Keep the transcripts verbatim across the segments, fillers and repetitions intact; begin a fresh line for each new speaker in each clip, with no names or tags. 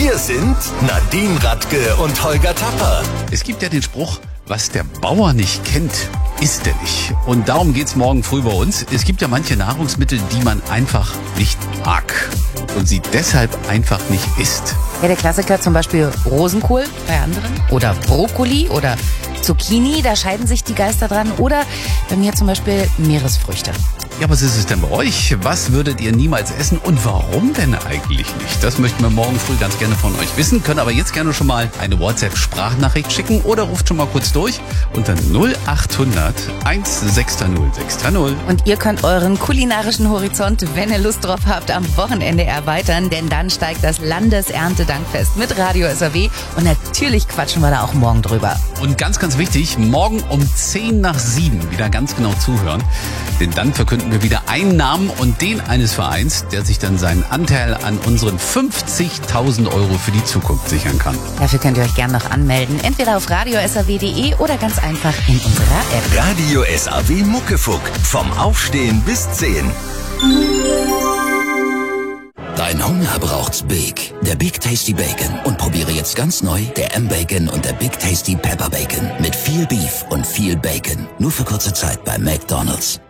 Hier sind Nadine Radke und Holger Tapper.
Es gibt ja den Spruch, was der Bauer nicht kennt, isst er nicht. Und darum geht's morgen früh bei uns. Es gibt ja manche Nahrungsmittel, die man einfach nicht mag und sie deshalb einfach nicht isst.
Ja, der Klassiker zum Beispiel Rosenkohl bei anderen oder Brokkoli oder Zucchini, da scheiden sich die Geister dran. Oder bei mir zum Beispiel Meeresfrüchte.
Ja, was ist es denn bei euch? Was würdet ihr niemals essen und warum denn eigentlich nicht? Das möchten wir morgen früh ganz gerne von euch wissen, können aber jetzt gerne schon mal eine WhatsApp-Sprachnachricht schicken oder ruft schon mal kurz durch unter null acht hundert sechzehn null sechzehn null.
Und ihr könnt euren kulinarischen Horizont, wenn ihr Lust drauf habt, am Wochenende erweitern, denn dann steigt das Landeserntedankfest mit Radio S A W und natürlich quatschen wir da auch morgen drüber.
Und ganz, ganz wichtig, morgen um zehn nach sieben wieder ganz genau zuhören, denn dann verkünden wir wieder einen Namen und den eines Vereins, der sich dann seinen Anteil an unseren fünfzigtausend Euro für die Zukunft sichern kann.
Dafür könnt ihr euch gerne noch anmelden, entweder auf radio s a w punkt de oder ganz einfach in unserer App.
Radio S A W Muckefuck. Vom Aufstehen bis zehn. Dein Hunger braucht's Big. Der Big Tasty Bacon. Und probiere jetzt ganz neu der M-Bacon und der Big Tasty Pepper Bacon. Mit viel Beef und viel Bacon. Nur für kurze Zeit bei McDonald's.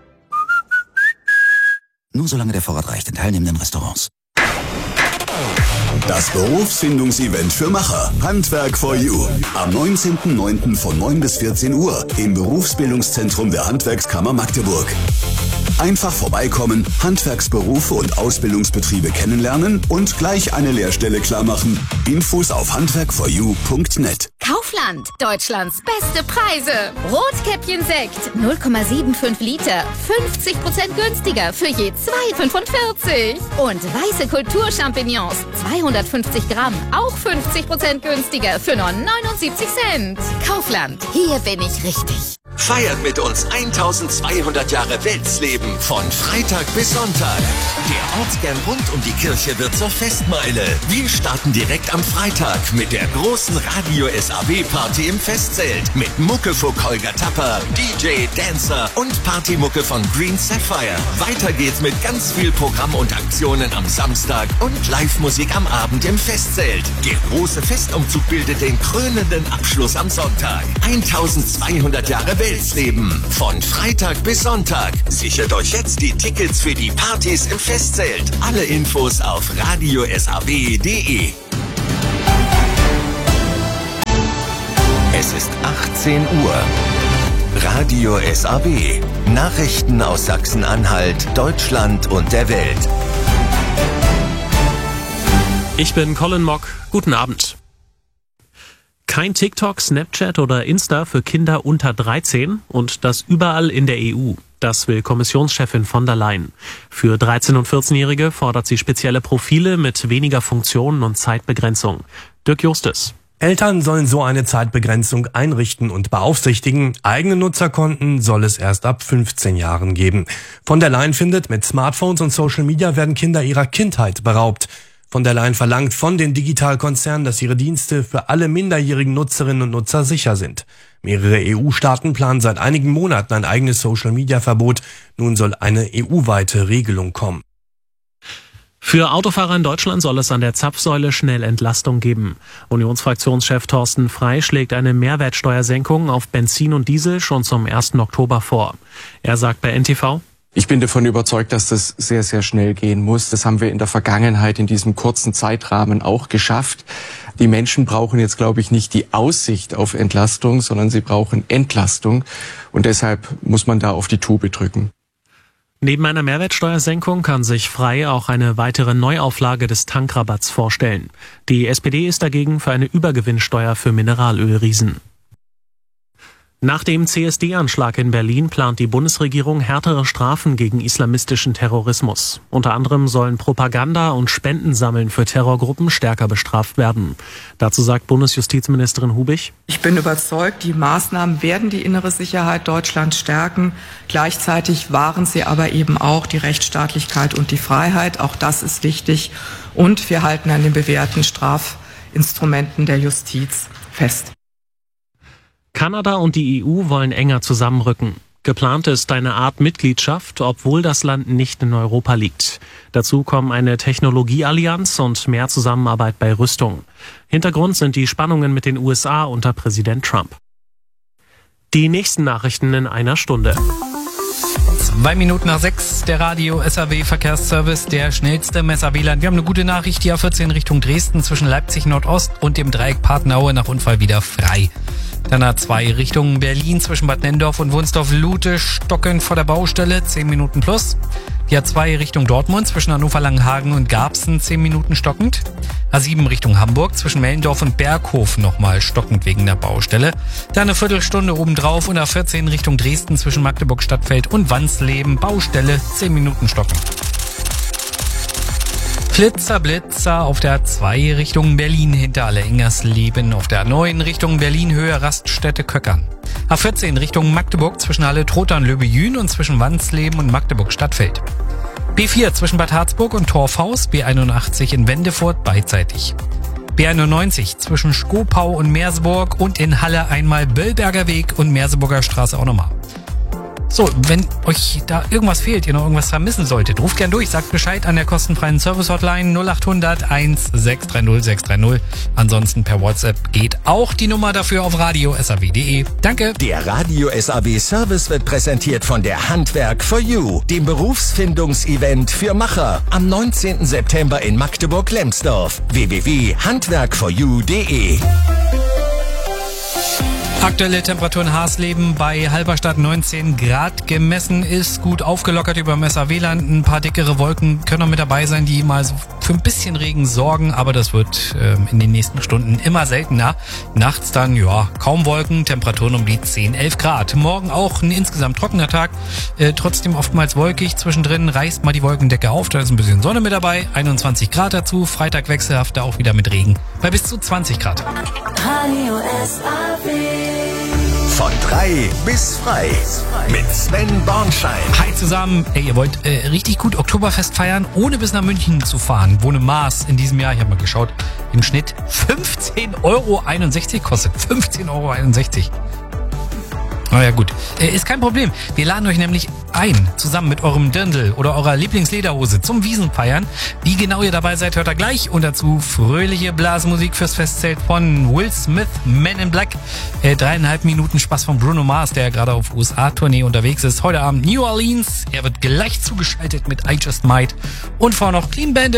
Nur solange der Vorrat reicht in teilnehmenden Restaurants.
Das Berufsfindungsevent für Macher. Handwerk for You. Am neunzehnten neunten von neun bis vierzehn Uhr im Berufsbildungszentrum der Handwerkskammer Magdeburg. Einfach vorbeikommen, Handwerksberufe und Ausbildungsbetriebe kennenlernen und gleich eine Lehrstelle klarmachen. Infos auf handwerk for you punkt net.
Kaufland, Deutschlands beste Preise. Rotkäppchen Sekt, null Komma fünfundsiebzig Liter, fünfzig Prozent günstiger für je zwei Komma fünfundvierzig. Und weiße Kulturchampignons, zweihundertfünfzig Gramm, auch fünfzig Prozent günstiger für nur neunundsiebzig Cent. Kaufland, hier bin ich richtig.
Feiert mit uns eintausendzweihundert Jahre Weltsleben von Freitag bis Sonntag. Der Ortskern rund um die Kirche wird zur Festmeile. Wir starten direkt am Freitag mit der großen Radio S A W Party im Festzelt mit Muckefuck Holger Tapper, D J, Dancer und Partymucke von Green Sapphire. Weiter geht's mit ganz viel Programm und Aktionen am Samstag und Live-Musik am Abend im Festzelt. Der große Festumzug bildet den krönenden Abschluss am Sonntag. eintausendzweihundert Jahre Weltsleben. Von Freitag bis Sonntag. Sichert euch jetzt die Tickets für die Partys im Festzelt. Alle Infos auf radio s a w punkt de. Es ist achtzehn Uhr. Radio S A W. Nachrichten aus Sachsen-Anhalt, Deutschland und der Welt.
Ich bin Colin Mock. Guten Abend. Kein TikTok, Snapchat oder Insta für Kinder unter dreizehn und das überall in der E U. Das will Kommissionschefin von der Leyen. Für dreizehn- und vierzehnjährige fordert sie spezielle Profile mit weniger Funktionen und Zeitbegrenzung. Dirk Justus.
Eltern sollen so eine Zeitbegrenzung einrichten und beaufsichtigen. Eigene Nutzerkonten soll es erst ab fünfzehn Jahren geben. Von der Leyen findet, mit Smartphones und Social Media werden Kinder ihrer Kindheit beraubt. Von der Leyen verlangt von den Digitalkonzernen, dass ihre Dienste für alle minderjährigen Nutzerinnen und Nutzer sicher sind. Mehrere E U-Staaten planen seit einigen Monaten ein eigenes Social-Media-Verbot. Nun soll eine E U-weite Regelung kommen.
Für Autofahrer in Deutschland soll es an der Zapfsäule schnell Entlastung geben. Unionsfraktionschef Thorsten Frey schlägt eine Mehrwertsteuersenkung auf Benzin und Diesel schon zum ersten Oktober vor. Er sagt bei N T V:
Ich bin davon überzeugt, dass das sehr, sehr schnell gehen muss. Das haben wir in der Vergangenheit in diesem kurzen Zeitrahmen auch geschafft. Die Menschen brauchen jetzt, glaube ich, nicht die Aussicht auf Entlastung, sondern sie brauchen Entlastung. Und deshalb muss man da auf die Tube drücken.
Neben einer Mehrwertsteuersenkung kann sich Frey auch eine weitere Neuauflage des Tankrabatts vorstellen. Die S P D ist dagegen für eine Übergewinnsteuer für Mineralölriesen. Nach dem C S D-Anschlag in Berlin plant die Bundesregierung härtere Strafen gegen islamistischen Terrorismus. Unter anderem sollen Propaganda und Spendensammeln für Terrorgruppen stärker bestraft werden. Dazu sagt Bundesjustizministerin Hubich:
Ich bin überzeugt, die Maßnahmen werden die innere Sicherheit Deutschlands stärken. Gleichzeitig wahren sie aber eben auch die Rechtsstaatlichkeit und die Freiheit. Auch das ist wichtig. Und wir halten an den bewährten Strafinstrumenten der Justiz fest.
Kanada und die E U wollen enger zusammenrücken. Geplant ist eine Art Mitgliedschaft, obwohl das Land nicht in Europa liegt. Dazu kommen eine Technologieallianz und mehr Zusammenarbeit bei Rüstung. Hintergrund sind die Spannungen mit den U S A unter Präsident Trump. Die nächsten Nachrichten in einer Stunde.
Zwei Minuten nach sechs, der Radio S A W Verkehrsservice, der schnellste im S A W-Land. Wir haben eine gute Nachricht, die A vierzehn Richtung Dresden zwischen Leipzig Nordost und dem Dreieck Patenaue nach Unfall wieder frei. Dann A zwei Richtung Berlin zwischen Bad Nenndorf und Wunsdorf-Lute stockend vor der Baustelle, zehn Minuten plus. Die A zwei Richtung Dortmund zwischen Hannover-Langenhagen und Garbsen, zehn Minuten stockend. A sieben Richtung Hamburg zwischen Mellendorf und Berghof nochmal stockend wegen der Baustelle. Dann eine Viertelstunde obendrauf und A vierzehn Richtung Dresden zwischen Magdeburg-Stadtfeld und Wansleben, Baustelle, zehn Minuten stockend. Flitzer, Blitzer auf der A zwei Richtung Berlin hinter Alle-Ingersleben, auf der A neun Richtung Berlin Höhe Raststätte Köckern. A vierzehn Richtung Magdeburg zwischen Halle Trotern Löbejün und zwischen Wansleben und Magdeburg Stadtfeld. B vier zwischen Bad Harzburg und Torfhaus, B einundachtzig in Wendefurt beidseitig. B einundneunzig zwischen Skopau und Merseburg und in Halle einmal Böllberger Weg und Merseburger Straße auch nochmal. So, wenn euch da irgendwas fehlt, ihr noch irgendwas vermissen solltet, ruft gern durch, sagt Bescheid an der kostenfreien Service-Hotline null acht hundert eins sechs drei null sechs drei null. Ansonsten per WhatsApp geht auch die Nummer dafür auf radio punkt s a w punkt de. Danke.
Der Radio S A W Service wird präsentiert von der Handwerk for You, dem Berufsfindungsevent für Macher. Am neunzehnten September in Magdeburg-Lemsdorf. w w w punkt handwerk for you punkt de.
Aktuelle Temperatur in Hasleben bei Halberstadt neunzehn Grad gemessen, ist gut aufgelockert über dem S A W-Land. Ein paar dickere Wolken können noch mit dabei sein, die mal so für ein bisschen Regen sorgen, aber das wird äh, in den nächsten Stunden immer seltener. Nachts dann, ja, kaum Wolken, Temperaturen um die zehn, elf Grad. Morgen auch ein insgesamt trockener Tag, äh, trotzdem oftmals wolkig. Zwischendrin reißt mal die Wolkendecke auf, da ist ein bisschen Sonne mit dabei, einundzwanzig Grad dazu. Freitag wechselhafter auch wieder mit Regen bei bis zu zwanzig Grad.
Radio S A W.
Von drei bis frei mit Sven Bornschein.
Hi zusammen. Ey, ihr wollt äh, richtig gut Oktoberfest feiern, ohne bis nach München zu fahren. Wo eine Maß in diesem Jahr, ich habe mal geschaut, im Schnitt fünfzehn Euro einundsechzig kostet. fünfzehn Euro einundsechzig. Na ja, gut. Äh, ist kein Problem. Wir laden euch nämlich ein, zusammen mit eurem Dirndl oder eurer Lieblingslederhose zum Wiesenfeiern. Wie genau ihr dabei seid, hört ihr gleich. Und dazu fröhliche Blasmusik fürs Festzelt von Will Smith, Men in Black. Äh, dreieinhalb Minuten Spaß von Bruno Mars, der ja gerade auf U S A-Tournee unterwegs ist. Heute Abend New Orleans. Er wird gleich zugeschaltet mit I Just Might. Und vorher noch Clean Bandit.